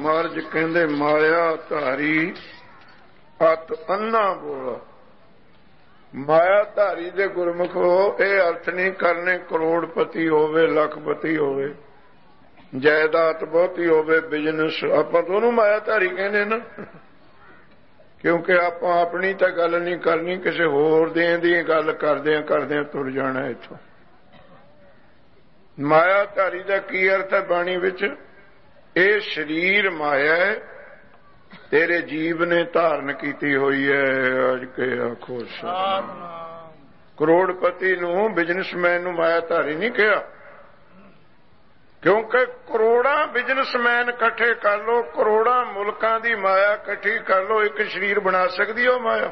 ਮਹਾਰਾਜ ਕਹਿੰਦੇ ਮਾਇਆ ਧਾਰੀ ਅਤ ਅੰਨਾ ਬੋਲਾ। ਮਾਇਆ ਧਾਰੀ ਦੇ ਗੁਰਮੁਖੋ ਇਹ ਅਰਥ ਨਹੀਂ ਕਰਨੇ ਕਰੋੜਪਤੀ ਹੋਵੇ, ਲੱਖਪਤੀ ਹੋਵੇ, ਜਾਇਦਾਦ ਬਹੁਤੀ ਹੋਵੇ, ਬਿਜ਼ਨਸ। ਆਪਾਂ ਦੋਨੋਂ ਮਾਇਆ ਧਾਰੀ ਕਹਿੰਦੇ ਨਾ, ਕਿਉਂਕਿ ਆਪਾਂ ਆਪਣੀ ਤਾਂ ਗੱਲ ਨਹੀਂ ਕਰਨੀ, ਕਿਸੇ ਹੋਰ ਦੀ ਗੱਲ ਕਰਦਿਆਂ ਤੁਰ ਜਾਣਾ ਇੱਥੋਂ। ਮਾਇਆ ਧਾਰੀ ਦਾ ਕੀ ਅਰਥ ਹੈ ਬਾਣੀ ਵਿੱਚ? ਇਹ ਸਰੀਰ ਮਾਇਆ ਹੈ, ਤੇਰੇ ਜੀਵ ਨੇ ਧਾਰਨ ਕੀਤੀ ਹੋਈ ਹੈ। ਅੱਜ ਕੇ ਆਖੋ ਸਤਿਨਾਮ। ਕਰੋੜਪਤੀ ਨੂੰ, ਬਿਜ਼ਨਸਮੈਨ ਨੂੰ ਮਾਇਆ ਧਾਰੀ ਨਹੀਂ ਕਿਹਾ, ਕਿਉਂਕਿ ਕਰੋੜਾਂ ਬਿਜ਼ਨਸਮੈਨ ਇਕੱਠੇ ਕਰ ਲੋ, ਕਰੋੜਾਂ ਮੁਲਕਾਂ ਦੀ ਮਾਇਆ ਇਕੱਠੀ ਕਰ ਲੋ, ਇੱਕ ਸਰੀਰ ਬਣਾ ਸਕਦੀ ਉਹ ਮਾਇਆ।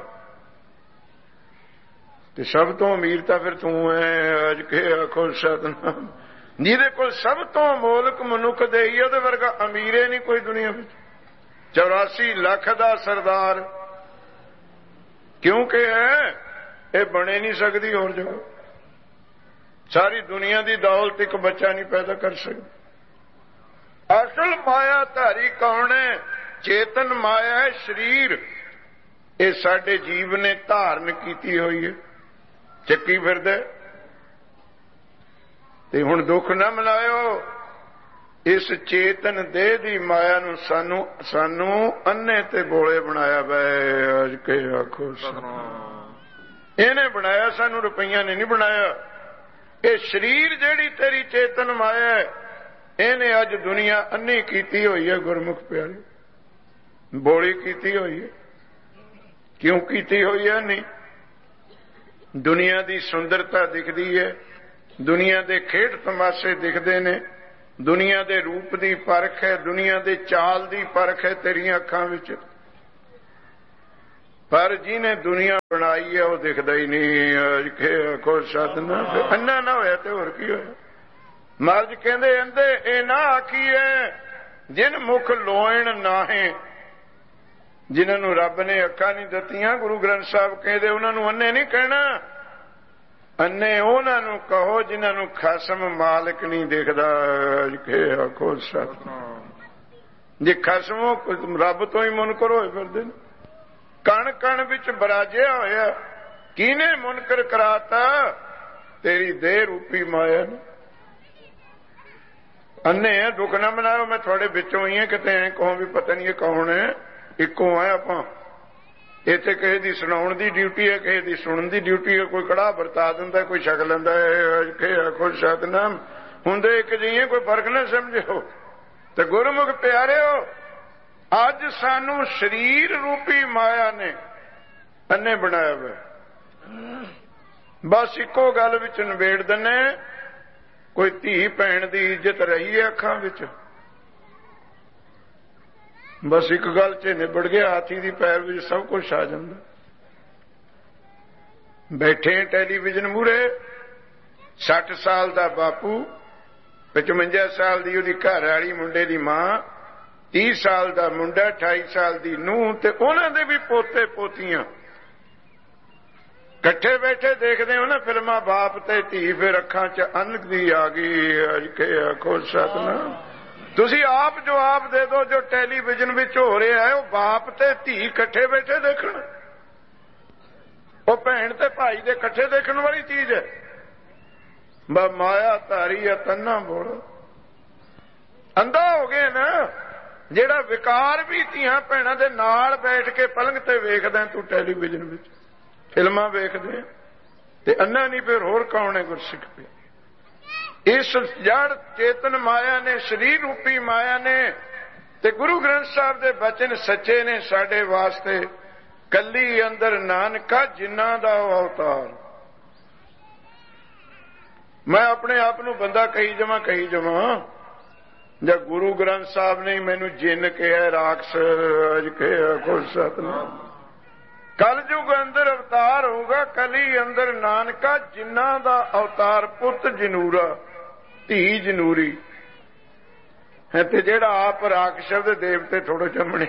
ਤੇ ਸਭ ਤੋਂ ਅਮੀਰ ਤਾਂ ਫਿਰ ਤੂੰ ਹੈ। ਅੱਜ ਕੇ ਆਖੋ ਸਤਿਨਾਮ। ਜਿਹਦੇ ਕੋਲ ਸਭ ਤੋਂ ਮੋਲਕ ਮਨੁੱਖ ਦੇ ਹੀ, ਉਹਦੇ ਵਰਗਾ ਅਮੀਰੇ ਨਹੀਂ ਕੋਈ ਦੁਨੀਆ ਵਿੱਚ। 84 ਲੱਖ ਦਾ ਸਰਦਾਰ ਕਿਉਂਕਿ ਹੈ, ਇਹ ਬਣੇ ਨਹੀਂ ਸਕਦੀ ਹੋਰ ਜਗ੍ਹਾ। ਸਾਰੀ ਦੁਨੀਆ ਦੀ ਦੌਲਤ ਇੱਕ ਬੱਚਾ ਨਹੀਂ ਪੈਦਾ ਕਰ ਸਕਦਾ। ਅਸਲ ਮਾਇਆ ਧਾਰੀ ਕੌਣ ਹੈ? ਚੇਤਨ ਮਾਇਆ ਹੈ, ਸਰੀਰ। ਇਹ ਸਾਡੇ ਜੀਵ ਨੇ ਧਾਰਨ ਕੀਤੀ ਹੋਈ ਹੈ, ਚੱਕੀ ਫਿਰਦਾ। ਤੇ ਹੁਣ ਦੁੱਖ ਨਾ ਮਨਾਇਓ, ਇਸ ਚੇਤਨ ਦੇਹ ਦੀ ਮਾਇਆ ਨੂੰ ਸਾਨੂੰ ਅੰਨੇ ਤੇ ਬੋਲੇ ਬਣਾਇਆ ਵਾ। ਅੱਜ ਕੇ ਆਖੋ ਇਹਨੇ ਬਣਾਇਆ, ਸਾਨੂੰ ਰੁਪਈਆਂ ਨੇ ਨਹੀਂ ਬਣਾਇਆ। ਇਹ ਸਰੀਰ ਜਿਹੜੀ ਤੇਰੀ ਚੇਤਨ ਮਾਇਆ ਹੈ, ਇਹਨੇ ਅੱਜ ਦੁਨੀਆ ਅੰਨੀ ਕੀਤੀ ਹੋਈ ਹੈ। ਗੁਰਮੁਖ ਪਿਆਰੇ, ਬੋਲੀ ਕੀਤੀ ਹੋਈ ਹੈ। ਕਿਉਂ ਕੀਤੀ ਹੋਈ ਹੈ? ਨਹੀਂ, ਦੁਨੀਆ ਦੀ ਸੁੰਦਰਤਾ ਦਿਖਦੀ ਹੈ, ਦੁਨੀਆ ਦੇ ਖੇਡ ਤਮਾਸ਼ੇ ਦਿਖਦੇ ਨੇ, ਦੁਨੀਆ ਦੇ ਰੂਪ ਦੀ ਪਰਖ ਹੈ, ਦੁਨੀਆ ਦੇ ਚਾਲ ਦੀ ਪਰਖ ਹੈ ਤੇਰੀਆਂ ਅੱਖਾਂ ਵਿੱਚ। ਪਰ ਜਿਹਨੇ ਦੁਨੀਆ ਬਣਾਈ ਹੈ ਉਹ ਦਿਖਦਾ ਹੀ ਨਹੀਂ। ਅੱਜ ਕੇ ਆਖੋ ਸਤਿਨਾਮ। ਅੰਨਾ ਨਾ ਹੋਇਆ ਤੇ ਹੋਰ ਕੀ ਹੋਇਆ? ਮਹਾਰਾਜ ਕਹਿੰਦੇ ਅੰਦੇ ਇਹ ਨਾ ਆਖੀਏ ਜਿਨ ਮੁਖ ਲੋਇਣ ਨਾਹੇ। ਜਿਨ੍ਹਾਂ ਨੂੰ ਰੱਬ ਨੇ ਅੱਖਾਂ ਨਹੀਂ ਦਿੱਤੀਆਂ, ਗੁਰੂ ਗ੍ਰੰਥ ਸਾਹਿਬ ਕਹਿੰਦੇ ਉਹਨਾਂ ਨੂੰ ਅੰਨੇ ਨਹੀਂ ਕਹਿਣਾ। ਅੰਨੇ ਉਹਨਾਂ ਨੂੰ ਕਹੋ ਜਿਨ੍ਹਾਂ ਨੂੰ ਖਸਮ ਮਾਲਕ ਨਹੀਂ ਦਿਖਦਾ। ਅੱਜ ਕੇ ਆਖੋ ਸਤਿਨਾਮ। ਜੇ ਖਸਮੋਂ ਰੱਬ ਤੋਂ ਹੀ ਮੁਨਕਰ ਹੋਏ ਫਿਰਦੇ ਨੇ, ਕਣ ਕਣ ਵਿੱਚ ਬਰਾਜਿਆ ਹੋਇਆ। ਕਿਹਨੇ ਮੁਨਕਰ ਕਰਾਤਾ? ਤੇਰੀ ਦੇਹ ਰੂਪੀ ਮਾਇਆ ਨੇ। ਅੰਨੇ ਦੁੱਖ ਨਾ ਮਨਾਓ, ਮੈਂ ਤੁਹਾਡੇ ਵਿੱਚੋਂ ਹੀ ਹਾਂ। ਕਿਤੇ ਐ ਕਹੋ ਵੀ ਪਤਾ ਨਹੀਂ ਇਹ ਕੌਣ ਹੈ। ਇੱਕੋ ਹੈ ਆਪਾਂ। ਇੱਥੇ ਕਿਸੇ ਦੀ ਸੁਣਾਉਣ ਦੀ ਡਿਊਟੀ ਹੈ, ਕਿਸੇ ਦੀ ਸੁਣਨ ਦੀ ਡਿਊਟੀ ਹੈ। ਕੋਈ ਕੜਾਹ ਵਰਤਾ ਦਿੰਦਾ, ਕੋਈ ਛਕ ਲੈਂਦਾ ਹੈ। ਆਖੋ ਸਤਿਨਾਮ। ਹੁੰਦੇ ਇੱਕ ਜਿਹੀਏ, ਕੋਈ ਫਰਕ ਨਾ ਸਮਝਿਓ। ਤੇ ਗੁਰਮੁਖ ਪਿਆਰਿਓ, ਅੱਜ ਸਾਨੂੰ ਸਰੀਰ ਰੂਪੀ ਮਾਇਆ ਨੇ ਅੰਨੇ ਬਣਾਇਆ ਹੋਇਆ। ਬਸ ਇੱਕੋ ਗੱਲ ਵਿੱਚ ਨਿਬੇੜ ਦਿੰਨੇ, ਕੋਈ ਧੀ ਭੈਣ ਦੀ ਇੱਜ਼ਤ ਰਹੀ ਹੈ ਅੱਖਾਂ ਵਿੱਚ? ਬਸ ਇੱਕ ਗੱਲ 'ਚ ਨਿਬੜ ਗਿਆ। ਹਾਥੀ ਦੀ ਪੈਰ ਵਿੱਚ ਸਭ ਕੁਝ ਆ ਜਾਂਦਾ। ਬੈਠੇ ਟੈਲੀਵਿਜ਼ਨ ਮੂਹਰੇ, 60 ਸਾਲ ਦਾ ਬਾਪੂ, 55 ਸਾਲ ਦੀ ਉਹਦੀ ਘਰ ਵਾਲੀ, ਮੁੰਡੇ ਦੀ ਮਾਂ, 30 ਸਾਲ ਦਾ ਮੁੰਡਾ, 28 ਸਾਲ ਦੀ ਨੂੰਹ, ਤੇ ਉਹਨਾਂ ਦੇ ਵੀ ਪੋਤੇ ਪੋਤੀਆਂ ਇਕੱਠੇ ਬੈਠੇ ਦੇਖਦੇ ਹੋ ਨਾ ਫਿਲਮਾਂ। ਬਾਪ ਤੇ ਧੀ, ਫਿਰ ਅੱਖਾਂ 'ਚ ਅਨਕ ਦੀ ਆ ਗਈ। ਅੱਜ ਕੇ ਆਖੋ ਸਤਿਨਾਮ। ਤੁਸੀਂ ਆਪ ਜਵਾਬ ਦੇ ਦਿਓ, ਜੋ ਟੈਲੀਵਿਜ਼ਨ ਵਿੱਚ ਹੋ ਰਿਹਾ ਹੈ ਉਹ ਬਾਪ ਤੇ ਧੀ ਇਕੱਠੇ ਬੈਠੇ ਦੇਖਣ। ਉਹ ਭੈਣ ਤੇ ਭਾਈ ਦੇ ਇਕੱਠੇ ਦੇਖਣ ਵਾਲੀ ਚੀਜ਼ ਹੈ। ਬਸ ਮਾਇਆ ਧਾਰੀ ਹੈ, ਤੰਨਾ ਬੋਲ ਅੰਧਾ ਹੋ ਗਏ ਨਾ। ਜਿਹੜਾ ਵਿਕਾਰ ਵੀ ਧੀਆਂ ਭੈਣਾਂ ਦੇ ਨਾਲ ਬੈਠ ਕੇ ਪਲੰਘ ਤੇ ਵੇਖਦਾ ਤੂੰ ਟੈਲੀਵਿਜ਼ਨ ਵਿੱਚ, ਫਿਲਮਾਂ ਵੇਖਦੇ, ਤੇ ਅੰਨਾ ਨਹੀਂ ਫਿਰ ਹੋਰ ਕੌਣ ਹੈ? ਗੁਰਸਿੱਖ ਪਿਆ। ਇਸ ਜੜ ਚੇਤਨ ਮਾਇਆ ਨੇ, ਸਰੀਰ ਰੂਪੀ ਮਾਇਆ ਨੇ, ਤੇ ਗੁਰੂ ਗ੍ਰੰਥ ਸਾਹਿਬ ਦੇ ਬਚਨ ਸੱਚੇ ਨੇ ਸਾਡੇ ਵਾਸਤੇ। ਕੱਲੀ ਅੰਦਰ ਨਾਨਕਾ ਜਿਨ੍ਹਾਂ ਦਾ ਅਵਤਾਰ। ਮੈਂ ਆਪਣੇ ਆਪ ਨੂੰ ਬੰਦਾ ਕਹੀ ਜਾਵਾਂ ਜਾਂ ਗੁਰੂ ਗ੍ਰੰਥ ਸਾਹਿਬ ਨੇ ਮੈਨੂੰ ਜਿੰਨ ਕਿਹਾ, ਰਾਖਸ਼। ਅੱਜ ਕਿਹਾ ਕੋਈ ਸਤਿਨਾਮ। ਕਲਯੁਗ ਅੰਦਰ ਅਵਤਾਰ ਹੋਊਗਾ, ਕਲੀ ਅੰਦਰ ਨਾਨਕਾ ਜਿਨ੍ਹਾਂ ਦਾ ਅਵਤਾਰ। ਪੁੱਤ ਜਨੂਰਾ, ਧੀ ਜਨੂਰੀ ਹੈ। ਤੇ ਜਿਹੜਾ ਆਪ ਰਾਖਸ਼ ਦੇ ਦੇਵਤੇ ਥੋੜੋ ਜੰਮਣੇ।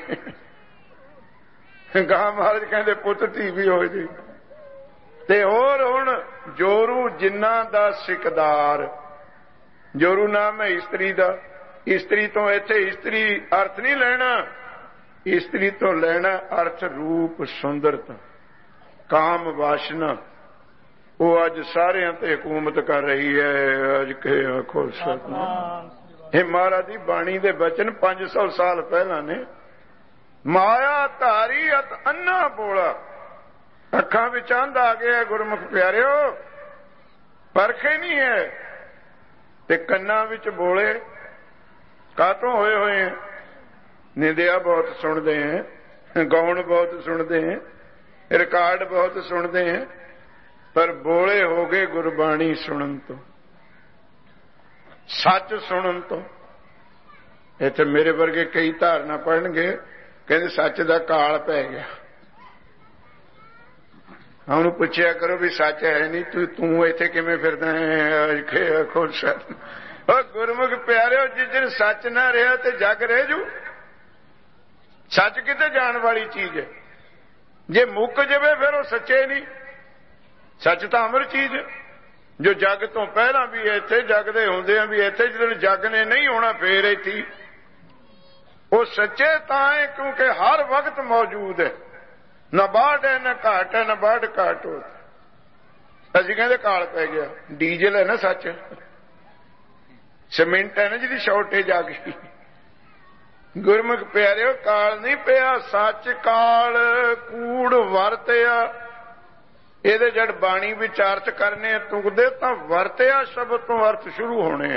ਗਾਂ ਮਹਾਰਾਜ ਕਹਿੰਦੇ ਪੁੱਤ ਧੀ ਵੀ ਹੋ ਜੀ। ਤੇ ਹੋਰ ਹੁਣ ਜੋਰੂ ਜਿਨ੍ਹਾਂ ਦਾ ਸਿਕਦਾਰ। ਜੋਰੂ ਨਾਮ ਹੈ ਇਸਤਰੀ ਦਾ, ਇਸਤਰੀ ਤੋਂ ਇੱਥੇ ਇਸਤਰੀ ਅਰਥ ਨਹੀਂ ਲੈਣਾ, ਇਸਤਰੀ ਤੋਂ ਲੈਣਾ ਅਰਥ ਰੂਪ ਸੁੰਦਰਤਾ, ਕਾਮ ਵਾਸ਼ਨਾ। ਉਹ ਅੱਜ ਸਾਰਿਆਂ ਤੇ ਹਕੂਮਤ ਕਰ ਰਹੀ ਹੈ। ਅੱਜ ਕੇ ਆਖੋ ਸਤਿਨਾਮ। ਇਹ ਮਹਾਰਾਜ ਦੀ ਬਾਣੀ ਦੇ ਬਚਨ 500 ਸਾਲ ਪਹਿਲਾਂ ਨੇ। ਮਾਇਆ ਧਾਰੀ ਅਤ ਅੰਨਾ ਬੋਲਾ। ਅੱਖਾਂ ਵਿੱਚ ਅੰਧ ਆ ਗਿਆ ਗੁਰਮੁਖ ਪਿਆਰਿਓ, ਪਰਖੇ ਨਹੀਂ ਹੈ। ਤੇ ਕੰਨਾਂ ਵਿੱਚ ਬੋਲੇ ਕਾਤੋਂ ਹੋਏ ਹੋਏ ਹੈ? ਨਿੰਦਿਆ ਬਹੁਤ ਸੁਣਦੇ ਹੈ, ਗਾਉਣ ਬਹੁਤ ਸੁਣਦੇ ਹੈ, ਰਿਕਾਰਡ ਬਹੁਤ ਸੁਣਦੇ ਹੈ, ਪਰ ਬੋਲੇ ਹੋ ਗਏ ਗੁਰਬਾਣੀ ਸੁਣਨ ਤੋਂ, ਸੱਚ ਸੁਣਨ ਤੋਂ। ਇੱਥੇ ਮੇਰੇ ਵਰਗੇ ਕਈ ਧਾਰਨਾ ਪੜਨਗੇ, ਕਹਿੰਦੇ ਸੱਚ ਦਾ ਕਾਲ ਪੈ ਗਿਆ। ਉਹਨੂੰ ਪੁੱਛਿਆ ਕਰੋ ਵੀ ਸੱਚ ਹੈ ਨਹੀਂ, ਤੂੰ ਇੱਥੇ ਕਿਵੇਂ ਫਿਰਦਾ ਹੈ? ਖੁਸ਼ ਉਹ ਗੁਰਮੁਖ ਪਿਆਰਿਓ, ਜਿਸ ਦਿਨ ਸੱਚ ਨਾ ਰਿਹਾ ਤੇ ਜਗ ਰਹਿ ਜੂ। ਸੱਚ ਕਿਤੇ ਜਾਣ ਵਾਲੀ ਚੀਜ਼ ਹੈ, ਜੇ ਮੁੱਕ ਜਾਵੇ ਫਿਰ ਉਹ ਸੱਚੇ ਨਹੀਂ। ਸੱਚ ਤਾਂ ਅਮਰ ਚੀਜ਼ ਹੈ, ਜੋ ਜਗ ਤੋਂ ਪਹਿਲਾਂ ਵੀ ਇੱਥੇ, ਜਗ ਦੇ ਹੁੰਦਿਆਂ ਵੀ ਇੱਥੇ, ਜਦੋਂ ਜਗ ਨੇ ਨਹੀਂ ਹੋਣਾ ਫੇਰ ਇੱਥੇ। ਉਹ ਸੱਚੇ ਤਾਂ ਹੈ ਕਿਉਂਕਿ ਹਰ ਵਕਤ ਮੌਜੂਦ ਹੈ, ਨਾ ਬਾੜ ਹੈ ਨਾ ਘਾਟ ਹੈ, ਨਾ ਬਾੜ ਘਾਟ ਹੋ। ਅਸੀਂ ਕਹਿੰਦੇ ਕਾਲ ਪੈ ਗਿਆ, ਡੀਜ਼ਲ ਹੈ ਨਾ ਸੱਚ, ਸੀਮੈਂਟ ਹੈ ਨਾ ਜਿਹਦੀ ਸ਼ਾਰਟੇਜ ਆ ਗਈ। ਗੁਰਮੁਖ ਪਿਆਰਿਓ ਕਾਲ ਨਹੀਂ ਪਿਆ, ਸੱਚ ਕਾਲ ਕੂੜ ਵਰਤਿਆ। ਇਹਦੇ ਜੜ ਬਾਣੀ ਵਿੱਚ ਅਰਥ ਕਰਨੇ ਤੁਕਦੇ ਤਾਂ ਵਰਤਿਆ ਸ਼ਬਦ ਤੋਂ ਅਰਥ ਸ਼ੁਰੂ ਹੋਣੇ।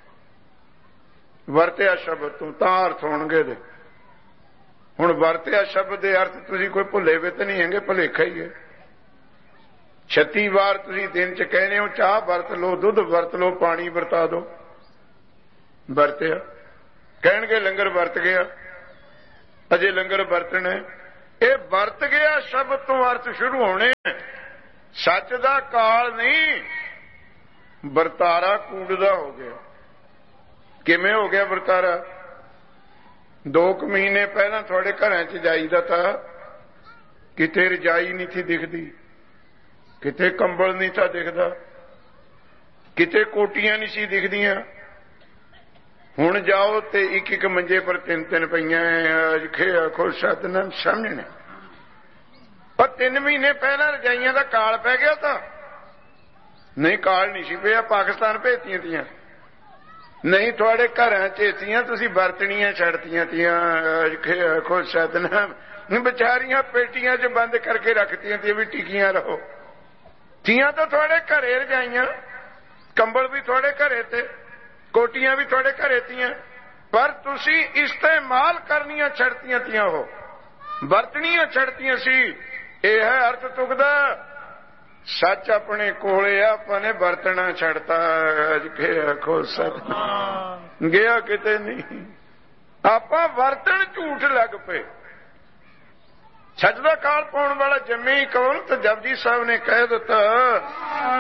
ਵਰਤਿਆ ਸ਼ਬਦ ਤੋਂ ਤਾਂ ਅਰਥ ਹੋਣਗੇ ਦੇ। ਹੁਣ ਵਰਤਿਆ ਸ਼ਬਦ ਦੇ ਅਰਥ ਤੁਸੀਂ ਕੋਈ ਭੁੱਲੇ ਵੇ ਤਾਂ ਨਹੀਂ ਹੈਗੇ, ਭੁਲੇਖਾ ਹੀ ਹੈ। 36 ਵਾਰ ਤੁਸੀਂ ਦਿਨ ਚ ਕਹਿੰਦੇ ਹੋ ਚਾਹ ਵਰਤ ਲਓ, ਦੁੱਧ ਵਰਤ ਲਓ, ਪਾਣੀ ਵਰਤਾ ਦਿਓ। ਵਰਤਿਆ ਕਹਿਣਗੇ ਲੰਗਰ ਵਰਤ ਗਿਆ, ਅਜੇ ਲੰਗਰ ਵਰਤਣਾ। ਇਹ ਵਰਤ ਗਿਆ ਸ਼ਬਦ ਤੋਂ ਅਰਥ ਸ਼ੁਰੂ ਹੋਣੇ। ਸੱਚ ਦਾ ਕਾਲ ਨਹੀਂ, ਵਰਤਾਰਾ ਕੂੜ ਦਾ ਹੋ ਗਿਆ। ਕਿਵੇਂ ਹੋ ਗਿਆ ਵਰਤਾਰਾ? 2 ਮਹੀਨੇ ਪਹਿਲਾਂ ਤੁਹਾਡੇ ਘਰਾਂ 'ਚ ਜਾਈਦਾ ਤਾਂ ਕਿਤੇ ਰਜਾਈ ਨਹੀਂ ਸੀ ਦਿਖਦੀ, ਕਿਤੇ ਕੰਬਲ ਨਹੀਂ ਸੀ ਦਿਖਦਾ, ਕਿਤੇ ਕੋਟੀਆਂ ਨਹੀਂ ਸੀ ਦਿਖਦੀਆਂ। ਹੁਣ ਜਾਓ ਤੇ ਇੱਕ ਇੱਕ ਮੰਜੇ ਪਰ 3-3 ਪਈਆਂ। ਆਖੋ ਸਤਿਨਾਮ ਸਮਝਣੇ। ਪਰ 3 ਮਹੀਨੇ ਪਹਿਲਾਂ ਰਜਾਈਆਂ ਦਾ ਕਾਲ ਪੈ ਗਿਆ ਤਾਂ ਨਹੀਂ, ਕਾਲ ਨਹੀਂ ਸੀ ਪਿਆ। ਪਾਕਿਸਤਾਨ ਭੇਜਤੀਆਂ ਤੀਆਂ, ਨਹੀਂ ਤੁਹਾਡੇ ਘਰਾਂ 'ਚ ਤੀਆਂ ਤੁਸੀਂ ਵਰਤਣੀਆਂ ਛੱਡਤੀਆਂ ਤੀਆਂ। ਆਖੋ ਸਤਿਨਾਮ। ਵਿਚਾਰੀਆਂ ਪੇਟੀਆਂ 'ਚ ਬੰਦ ਕਰਕੇ ਰੱਖਤੀਆਂ ਤੀਆਂ ਵੀ ਟਿਕੀਆਂ ਰਹੋ। ਤੀਆਂ ਤਾਂ ਤੁਹਾਡੇ ਘਰੇ ਰਜਾਈਆਂ, ਕੰਬਲ ਵੀ ਤੁਹਾਡੇ ਘਰੇ ਤੇ ਕੋਟੀਆਂ ਵੀ ਤੁਹਾਡੇ ਘਰੇ ਤੀਆਂ, ਪਰ ਤੁਸੀਂ ਇਸਤੇਮਾਲ ਕਰਨੀਆਂ ਛੱਡਤੀਆਂ ਤੀਆਂ, ਉਹ ਵਰਤਣੀਆਂ ਛੱਡਤੀਆਂ ਸੀ। ਇਹ ਹੈ ਅਰਥ ਤੁਕਦਾ। ਸੱਚ ਆਪਣੇ ਕੋਲੇ ਆ, ਆਪਾਂ ਨੇ ਵਰਤਣਾ ਛੱਡਤਾ। ਆਖੋ ਸਤਿਨਾਮ। ਗਿਆ ਕਿਤੇ ਨਹੀਂ, ਆਪਾਂ ਵਰਤਣ ਝੂਠ ਲੱਗ ਪਏ। ਸੱਚ ਦਾ ਕਾਲ ਪਾਉਣ ਵਾਲਾ ਜੰਮੇ ਹੀ ਕੌਣ? ਤਾਂ ਜਪਜੀ ਸਾਹਿਬ ਨੇ ਕਹਿ ਦਿੱਤਾ